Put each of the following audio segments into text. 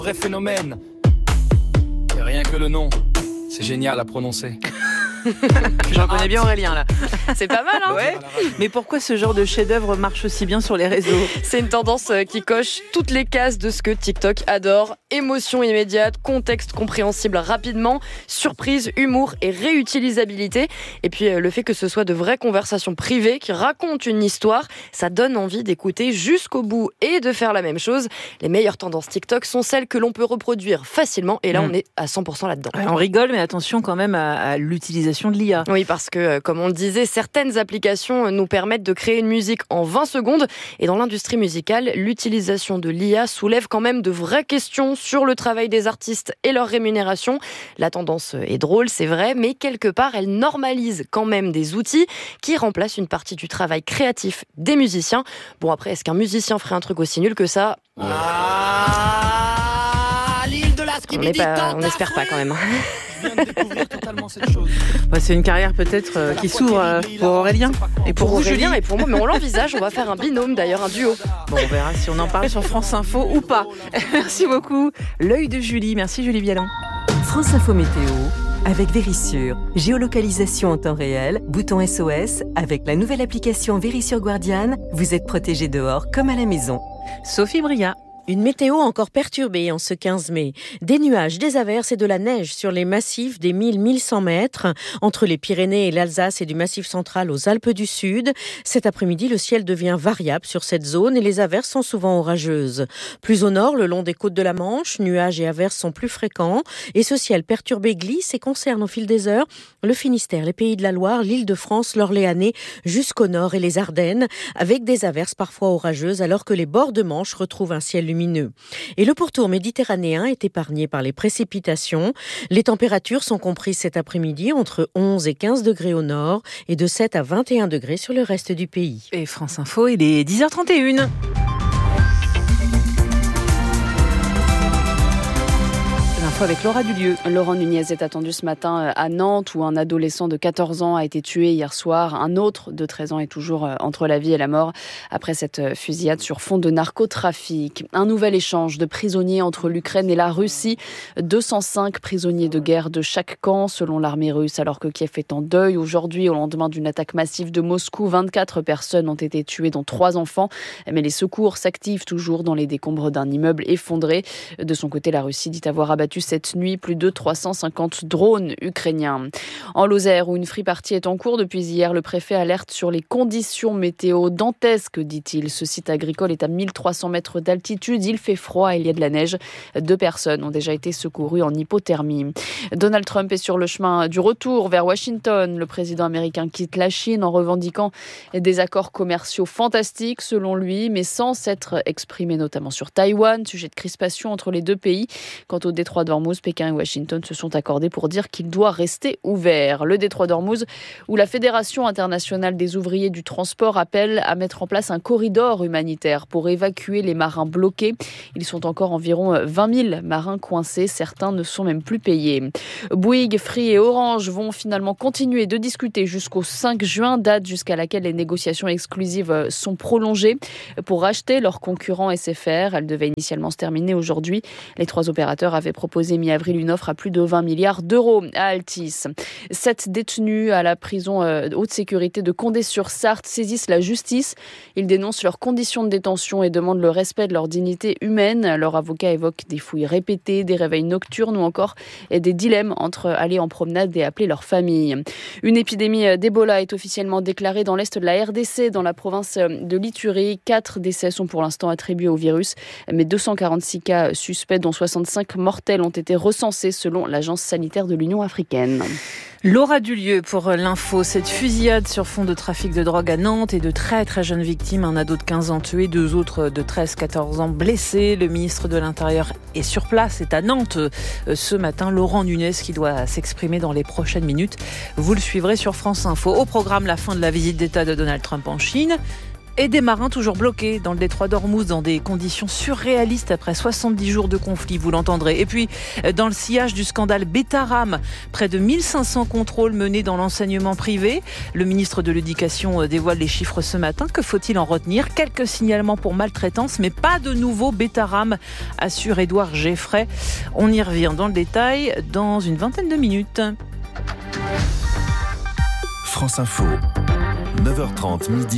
Vrai phénomène. Et rien que le nom, c'est génial à prononcer. J'en connais bien Aurélien là. C'est pas mal, hein? Ouais. Mais pourquoi ce genre de chef-d'œuvre marche aussi bien sur les réseaux? C'est une tendance qui coche toutes les cases de ce que TikTok adore. Émotion immédiate, contexte compréhensible rapidement, surprise, humour et réutilisabilité. Et puis le fait que ce soit de vraies conversations privées qui racontent une histoire, ça donne envie d'écouter jusqu'au bout et de faire la même chose. Les meilleures tendances TikTok sont celles que l'on peut reproduire facilement. Et là, on est à 100% là-dedans. On rigole, mais attention quand même à l'utilisation de l'IA. Oui, parce que, comme on le disait, certaines applications nous permettent de créer une musique en 20 secondes. Et dans l'industrie musicale, l'utilisation de l'IA soulève quand même de vraies questions sur le travail des artistes et leur rémunération. La tendance est drôle, c'est vrai, mais quelque part, elle normalise quand même des outils qui remplacent une partie du travail créatif des musiciens. Bon, après, est-ce qu'un musicien ferait un truc aussi nul que ça ? L'île de la On n'espère pas quand même. Je viens de découvrir totalement cette chose. C'est une carrière peut-être qui s'ouvre pour Aurélien et pour vous, Aurélien Julie. et pour moi, mais on l'envisage, on va faire un binôme d'ailleurs, un duo. Bon, on verra si on en parle sur France Info ou pas. Merci beaucoup. L'œil de Julie. Merci Julie Vialon. France Info Météo avec Vérissure. Géolocalisation en temps réel, bouton SOS. Avec la nouvelle application Vérissure Guardian, vous êtes protégé dehors comme à la maison. Sophie Bria. Une météo encore perturbée en ce 15 mai. Des nuages, des averses et de la neige sur les massifs des 1000-1100 mètres, entre les Pyrénées et l'Alsace et du Massif central aux Alpes du Sud. Cet après-midi, le ciel devient variable sur cette zone et les averses sont souvent orageuses. Plus au nord, le long des côtes de la Manche, nuages et averses sont plus fréquents et ce ciel perturbé glisse et concerne au fil des heures le Finistère, les Pays de la Loire, l'Île-de-France, l'Orléanais, jusqu'au nord et les Ardennes, avec des averses parfois orageuses alors que les bords de Manche retrouvent un ciel lumineux. Et le pourtour méditerranéen est épargné par les précipitations. Les températures sont comprises cet après-midi entre 11 et 15 degrés au nord et de 7 à 21 degrés sur le reste du pays. Et France Info, il est 10h31. Avec Laura Dulieu. Laurent Nunez est attendu ce matin à Nantes où un adolescent de 14 ans a été tué hier soir. Un autre de 13 ans est toujours entre la vie et la mort après cette fusillade sur fond de narcotrafic. Un nouvel échange de prisonniers entre l'Ukraine et la Russie. 205 prisonniers de guerre de chaque camp selon l'armée russe alors que Kiev est en deuil. Aujourd'hui, au lendemain d'une attaque massive de Moscou, 24 personnes ont été tuées dont 3 enfants. Mais les secours s'activent toujours dans les décombres d'un immeuble effondré. De son côté, la Russie dit avoir abattu cette nuit plus de 350 drones ukrainiens. En Lozère, où une free-party est en cours depuis hier, le préfet alerte sur les conditions météo dantesques, dit-il. Ce site agricole est à 1300 mètres d'altitude, il fait froid et il y a de la neige. 2 personnes ont déjà été secourues en hypothermie. Donald Trump est sur le chemin du retour vers Washington. Le président américain quitte la Chine en revendiquant des accords commerciaux fantastiques selon lui, mais sans s'être exprimé notamment sur Taïwan, sujet de crispation entre les deux pays. Quant au détroit d'Ormuz, Pékin et Washington se sont accordés pour dire qu'il doit rester ouvert. Le détroit d'Ormuz, où la Fédération internationale des ouvriers du transport appelle à mettre en place un corridor humanitaire pour évacuer les marins bloqués. Ils sont encore environ 20 000 marins coincés. Certains ne sont même plus payés. Bouygues, Free et Orange vont finalement continuer de discuter jusqu'au 5 juin, date jusqu'à laquelle les négociations exclusives sont prolongées pour racheter leurs concurrents SFR. Elles devaient initialement se terminer aujourd'hui. Les 3 opérateurs avaient proposé mi-avril une offre à plus de 20 milliards d'euros à Altis. 7 détenus à la prison haute sécurité de Condé-sur-Sarthe saisissent la justice. Ils dénoncent leurs conditions de détention et demandent le respect de leur dignité humaine. Leur avocat évoque des fouilles répétées, des réveils nocturnes ou encore des dilemmes entre aller en promenade et appeler leur famille. Une épidémie d'Ebola est officiellement déclarée dans l'est de la RDC, dans la province de l'Ituri. 4 décès sont pour l'instant attribués au virus, mais 246 cas suspects, dont 65 mortels, ont été recensés selon l'Agence sanitaire de l'Union africaine. Laura Dulieu pour l'info. Cette fusillade sur fond de trafic de drogue à Nantes et de très très jeunes victimes. Un ado de 15 ans tué, 2 autres de 13-14 ans blessés. Le ministre de l'Intérieur est sur place, est à Nantes ce matin. Laurent Nunez qui doit s'exprimer dans les prochaines minutes. Vous le suivrez sur France Info. Au programme, la fin de la visite d'État de Donald Trump en Chine. et des marins toujours bloqués dans le détroit d'Ormuz dans des conditions surréalistes après 70 jours de conflit, vous l'entendrez. Et puis, dans le sillage du scandale Betaram, près de 1500 contrôles menés dans l'enseignement privé. Le ministre de l'Éducation dévoile les chiffres ce matin. Que faut-il en retenir ? Quelques signalements pour maltraitance, mais pas de nouveau Betaram, assure Édouard Geffray. On y revient dans le détail dans une vingtaine de minutes. France Info, 9h30 midi.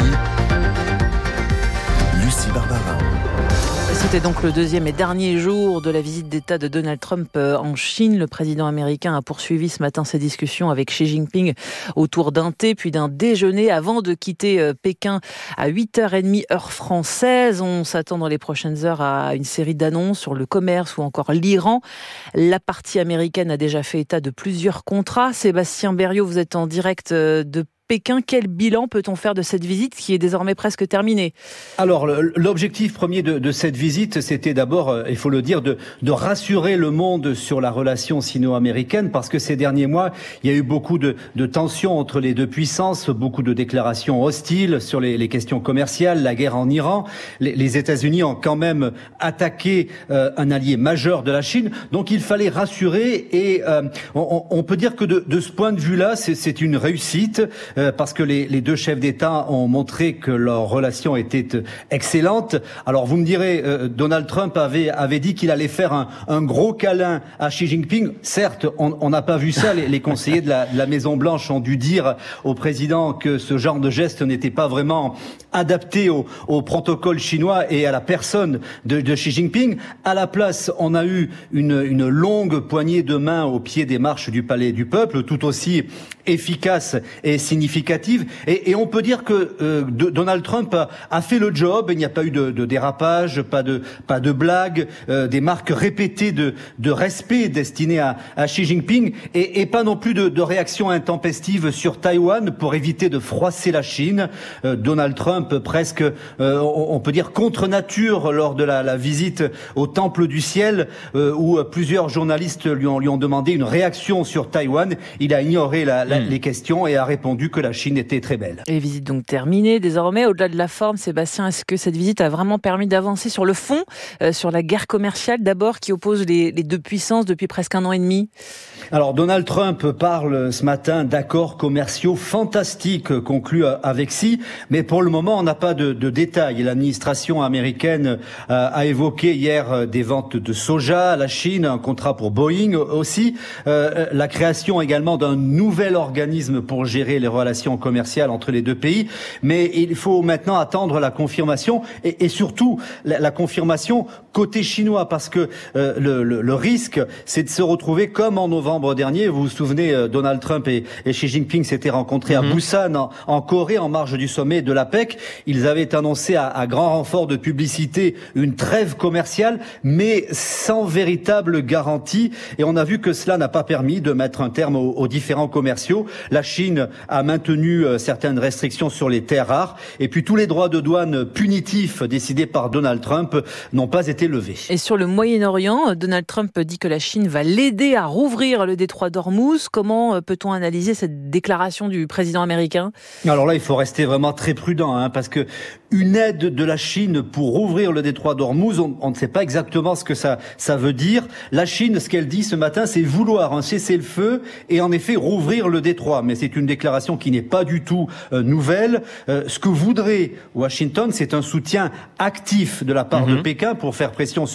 Lucie Barbarin. C'était donc le deuxième et dernier jour de la visite d'État de Donald Trump en Chine. Le président américain a poursuivi ce matin ses discussions avec Xi Jinping autour d'un thé puis d'un déjeuner avant de quitter Pékin à 8h30 heure française. On s'attend dans les prochaines heures à une série d'annonces sur le commerce ou encore l'Iran. La partie américaine a déjà fait état de plusieurs contrats. Sébastien Berriot, vous êtes en direct de Pékin. Quel bilan peut-on faire de cette visite qui est désormais presque terminée ? Alors, l'objectif premier de cette visite, c'était d'abord, il faut le dire, de rassurer le monde sur la relation sino-américaine, parce que ces derniers mois, il y a eu beaucoup de tensions entre les deux puissances, beaucoup de déclarations hostiles sur les questions commerciales, la guerre en Iran. Les États-Unis ont quand même attaqué un allié majeur de la Chine, donc il fallait rassurer, et on peut dire que de ce point de vue-là, c'est une réussite. Parce que les deux chefs d'État ont montré que leur relation était excellente. Alors vous me direz, Donald Trump avait dit qu'il allait faire un gros câlin à Xi Jinping. Certes, on n'a pas vu ça. Les conseillers de la Maison-Blanche ont dû dire au président que ce genre de geste n'était pas vraiment adapté au protocole chinois et à la personne de Xi Jinping. À la place, on a eu une longue poignée de main au pied des marches du Palais du Peuple, tout aussi efficace et significative. Et on peut dire que Donald Trump a fait le job. Il n'y a pas eu de dérapage, pas de blagues, des marques répétées de respect destinées à Xi Jinping, et pas non plus de réaction intempestive sur Taïwan pour éviter de froisser la Chine. Donald Trump, presque, on peut dire contre nature, lors de la visite au Temple du Ciel, où plusieurs journalistes lui ont demandé une réaction sur Taïwan. Il a ignoré les questions et a répondu que la Chine était très belle. Et visite donc terminée. Désormais, au-delà de la forme, Sébastien, est-ce que cette visite a vraiment permis d'avancer sur le fond, sur la guerre commerciale d'abord, qui oppose les deux puissances depuis presque 1 an et demi ? Alors Donald Trump parle ce matin d'accords commerciaux fantastiques conclus avec Xi, mais pour le moment on n'a pas de détails. L'administration américaine a évoqué hier des ventes de soja à la Chine, un contrat pour Boeing aussi, la création également d'un nouvel organisme pour gérer les relations commerciales entre les deux pays, mais il faut maintenant attendre la confirmation et surtout la confirmation côté chinois, parce que le risque, c'est de se retrouver comme en novembre dernier. Vous vous souvenez, Donald Trump et Xi Jinping s'étaient rencontrés à Busan en Corée en marge du sommet de l'APEC. Ils avaient annoncé à grand renfort de publicité une trêve commerciale, mais sans véritable garantie, et on a vu que cela n'a pas permis de mettre un terme aux différends commerciaux. La Chine a maintenu certaines restrictions sur les terres rares, et puis tous les droits de douane punitifs décidés par Donald Trump n'ont pas été levés. Et sur le Moyen-Orient, Donald Trump dit que la Chine va l'aider à rouvrir le détroit d'Ormuz. Comment peut-on analyser cette déclaration du président américain ? Alors là, il faut rester vraiment très prudent, parce que une aide de la Chine pour rouvrir le détroit d'Ormuz, on ne sait pas exactement ce que ça veut dire. La Chine, ce qu'elle dit ce matin, c'est vouloir un cessez-le-feu et en effet rouvrir le détroit. Mais c'est une déclaration qui n'est pas du tout nouvelle. Ce que voudrait Washington, c'est un soutien actif de la part de Pékin pour faire pression